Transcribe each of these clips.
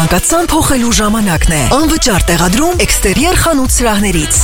ցանկացան փոխելու ժամանակն է։ Անվճար տեղադրում էքստերիեր խանութ սրահներից։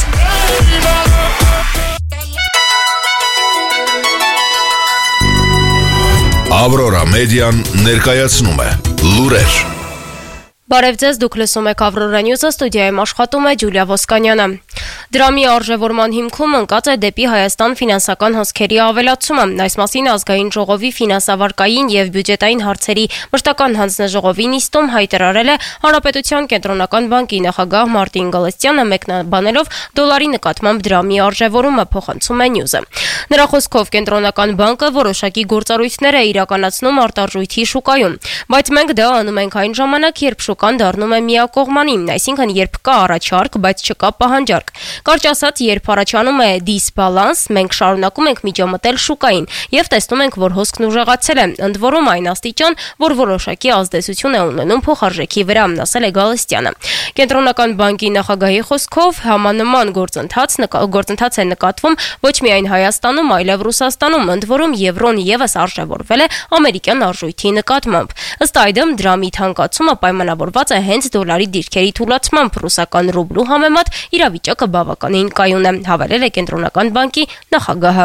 Ավրորա մեդիան ներկայացնում է լուրեր։ Բարև ձեզ, դուք լսում եք Ավրորա Նյուզը, ստուդիայում աշխատում է Ջուլիա Ոսկանյանը։ Դրամի արժևորման հիմքում ընկած է դեպի Հայաստան ֆինանսական հոսքերի ավելացումը։ Այս մասին ազգային ժողովի ֆինանսավարկային եւ բյուջետային հարցերի մշտական հանձնաժողովի նիստում հայտարարել է Հանրապետության կենտրոնական բանկի նախագահ Մարտին Գալստյանը, մեկնաբանելով դոլարի նկատմամբ դրամի արժևորումը, փոխանցում է Նյուզը։ Նրա խոսքով կենտրոնական բանկը որոշակի գործառույթներ է իրականացնում արտարժույթի շուկայում, բայց մենք դա անում ենք այն ժամանակ, երբ շուկան դառնում է միակողմանի, այսինքն երբ կա առաջարկ, բայց չկա պահանջարկ։ Կարճ ասած, երբ առաջանում է դիսբալանս, մենք շարունակում ենք միջամտել շուկային եւ տեսնում ենք, որ հոսքն ուժեղացել է, ընդ որում այն աստիճան, որ որոշակի ազդեցություն է ունենում փոխարժեքի վրա, ասել է Գալստյանը։ Կենտրոնական բանկի նախագահի խոսքով համանման գործընթաց է նկատվում ոչ միայն Հայաստանում, այլև Ռուսաստանում, ընդ որում եվրոն եւս արժևորվել է ամերիկյան արժույթի նկատմամբ։ Ըստ այդմ դրամի թանկացումը պայմանավորված է հենց դոլարի դիրքերի թուլացմամբ, ռուսական ռուբլու համեմատ իրավիճակը բավականին կայուն է, հավելել է կենտրոնական բանկի նախագահը։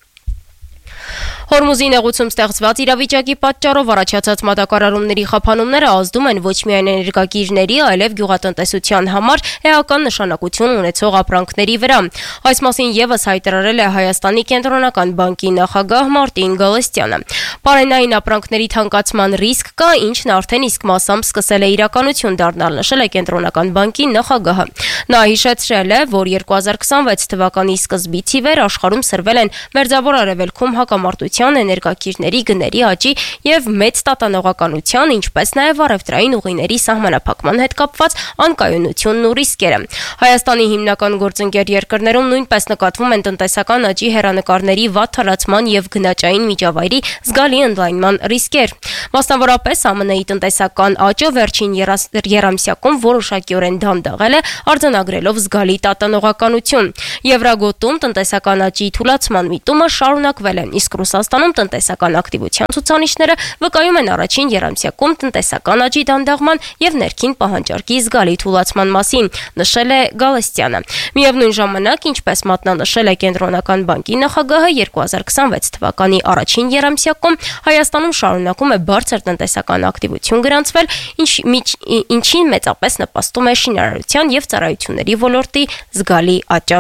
Հորմուզի նեղուցում ստեղծված իրավիճակի պատճառով առաջացած մատակարարումների խափանումները ազդում են ոչ միայն էներգակիրների, այլև գյուղատնտեսության համար էական նշանակություն ունեցող ապրանքների վրա։ Այս մասին եւս հայտարարել է Հայաստանի կենտրոնական բանկի նախագահ Մարտին Գալստյանը։ Պարենային ապրանքների թանկացման ռիսկ կա, ինչն արդեն իսկ մասամբ սկսել է իրականություն դառնալ, նշել է կենտրոնական բանկի նախագահը։ Նա հիշեցրել է, որ 2026 թվականի սկզբից ի վեր աշխարհում սրվել են Մերձավոր Արևելքում հակամարտության, էներգակիրների գների աճի եւ մեծ տատանողականության, ինչպես նաեւ առևտրային ուղիների սահմանափակման հետ կապված անկայունությունն ու ռիսկերը։ Հայաստանի հիմնական գործընկեր երկրներում նույնպես նկատվում են տնտեսական աճի հեռանկարների վատ թալացման եւ գնաճային միջավայրի զգալի ընդլայնման ռիսկեր։ Մասնավորապես ԱՄՆ-ի տնտեսական աճը վերջին երամսյակում որոշակիորեն դանդաղել է, արձանագրելով զգալի տատանողականություն։ Եվրագոտում տնտեսական աճի թուլացման միտումը շարունակվել է, իսկ Ռուսաստանում տնտեսական ակտիվության ցուցանիշները վկայում են առաջին երամսյակում տնտեսական աճի դանդաղման եւ ներքին պահանջարկի զգալի թուլացման մասին, նշել է Գալստյանը։ Միևնույն ժամանակ, ինչպես մատնանշել է կենտրոնական բանկի նախագահը, 2026 թվականի առաջին երամսյակում Հայաստանում շարունակում է բարձր տնտեսական ակտիվություն գրանցվել, ինչին մեծապես նպաստում է շինարարության եւ ծառայությունների ոլորտի զգալի աճը։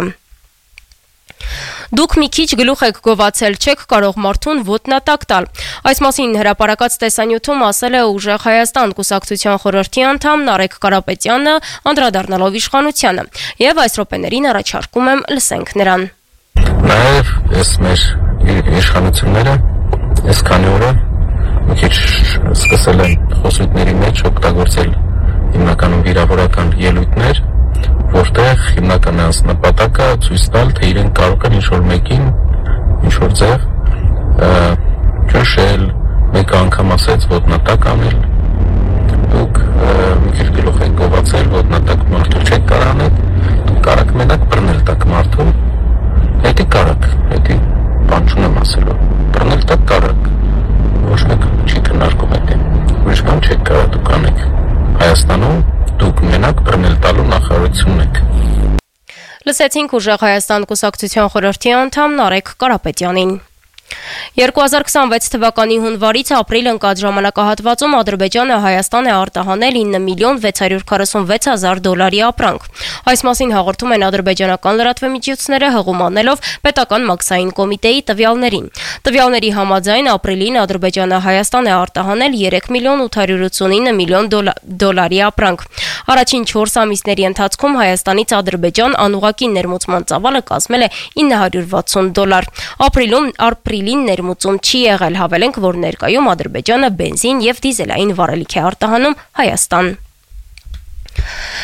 Դուք մի քիչ գլուխ եք գովացել, չեք կարող մարդուն ոտնատակ տալ։ Այս մասին հրապարակած տեսանյութում ասել է Ուժեղ Հայաստան կուսակցության խորհրդի անդամ Նարեկ Կարապետյանը, անդրադառնալով իշխանությանը, եւ այս րոպեներին առաջարկում եմ լսենք նրան։ Նաեւ ես մեր իշխանությունները այս քանի օրը մի քիչ սկսել են խոսույթների մեջ օգտագործել հիմնականում վիրավորական ելույթներ, որտեղ հիմնական նպատակը ցույց տալ, թե իրենք կարող են ինչ-որ մեկին, ինչ-որ ձև ճնշել, մեկը անգամ ասեց ոտնատակ անել, դուք մի քիչ գլուխ եք գովացել, ոտնատակ մարդու չեք կարող անել, դուք կարող մենակ բռնել տակ մարդու, հետի կարող, հետի բան չունեմ ասելու, բռնել տակ կարող, ոչ մեկ չի քննարկում հետի, ուրիշ բան չեք կարող դուք անեք, Հայաստանում դուք մենակ բռնել տալու նախարարությունն եք։ Լսեցինք Ուժեղ Հայաստան կուսակցության խորհրդի անդամ Նարեկ Կարապետյանին։ 2026 թվականի հունվարից ապրիլ ընկած ժամանակահատվածում Ադրբեջանը Հայաստան է արտահանել 9,646,000 դոլարի ապրանք։ Այս մասին հաղորդում են ադրբեջանական լրատվամիջոցները, հղում անելով պետական մաքսային կոմիտեի տվյալներին։ Տվյալների համաձայն ապրիլին Ադրբեջանը Հայաստան է արտահանել 3,889,000,000 դոլարի ապրանք։ Առաջին 4 ամիսների ընթացքում Հայաստանից Ադրբեջան անուղղակի ներմուծման ծավալը կազմել է $960։ Ապրիլին ներմուծում չի եղել, հավելենք, որ ներկայում Ադրբեջանը բենզին եւ դիզելային վառելիք է արտահանում Հայաստան։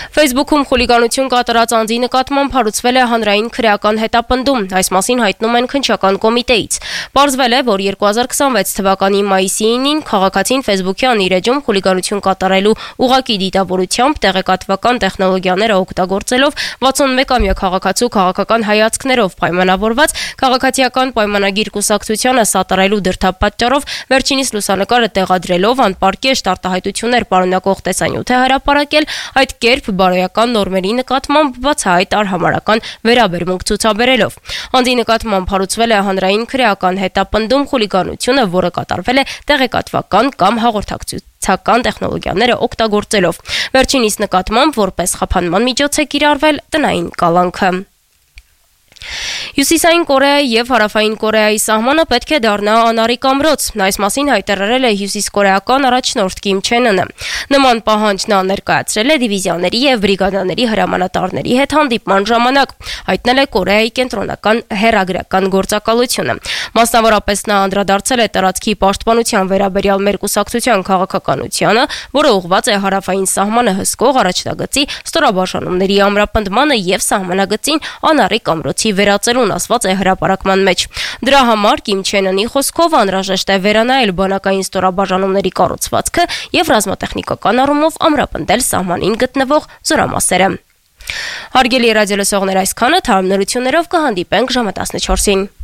Facebook-ում խուլիգանություն կատարած անձի նկատմամբ հարուցվել է հանրային քրեական հետապնդում, այս մասին հայտնում են քննչական կոմիտեից։ Պարզվել է, որ 2026 թվականի մայիսի 9-ին քաղաքացին Facebook-յան իր էջում խուլիգանություն կատարելու ուղղակի դիտավորությամբ տեղեկատվական տեխնոլոգիաները օգտագործելով 61-ամյա քաղաքացու քաղաքական հայացքներով պայմանավորված քաղաքացիական պայմանագիր կուսակցությանը սատարելու դրդապատճառով վերջինիս լուսանկարը տեղադրելով անպարկեշտ արտահայտություններ պարունակող տեսանյութ է հրապարակել, այդ կերպ բարոյական նորմերի նկատմամբ բացահայտ արհամարհական վերաբերմունք ցուցաբերելով։ Անձի նկատմամբ հարուցվել է հանրային քրեական հետապնդում խուլիգանությունը, որը կատարվել է տեղեկատվական կամ հաղորդակցության տեխնոլոգիաները օգտագործելով։ Վերջինիս նկատմամբ որպես խափանման միջոց է կիրառվել տնային կալանքը։ Հյուսիսային Կորեայի եւ Հարավային Կորեայի սահմանը պետք է դառնա անառիկ ամրոց։ Այս մասին հայտարարել է հյուսիսկորեական առաջնորդ Կիմ Չեն Ընը։ Նման պահանջ նա ներկայացրել է դիվիզիաների եւ բրիգադաների հրամանատարների հետ հանդիպման ժամանակ, հայտնել է Կորեայի կենտրոնական հեռագրական գործակալությունը։ Մասնավորապես նա անդրադարձել է տարածքի պաշտպանության վերաբերյալ մեր կուսակցության քաղաքականությանը, որը ուղղված է հարավային սահմանը հսկող առաջնագծի ստորաբաժանումների ամրապնդմանը եւ սահմանագծին անառիկ ամրոցի վերածելուն, ասված է հրապարակման մեջ։ Դրա համար Կիմ Չեն Ընի խոսքով անհրաժեշտ է վերանայել բանակային ստորաբաժանումների կառուցվածքը եւ ռազմատեխնիկական առումով ամրապնդել սահմանին գտնվող զորամասերը։ Հարգելի ռադիոլսողներ, այսքանը թարմնություններով կհանդիպենք ժամը 14-ին։